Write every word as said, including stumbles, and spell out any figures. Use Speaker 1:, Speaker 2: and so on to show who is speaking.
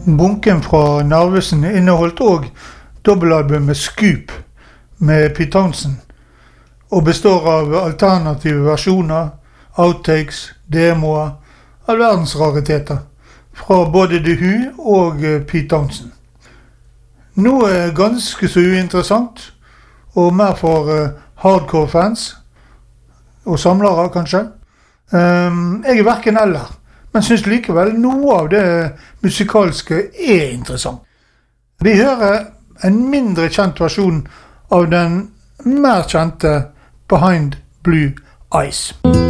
Speaker 1: Bunken fra Narvesen inneholdt også dobbelalbumet Scoop med Pete Townshend, og består av alternative versjoner, outtakes, demoer, all verdens rariteter, fra både The Who og Pete Townshend. Noe ganske så uinteressant, og mer for hardcore fans, og samlere kanskje. Um, jeg er hverken eller, men synes likevel noe av det musikalske er interessant. Vi hører en mindre kjent versjon av den mer kjente Behind Blue Eyes.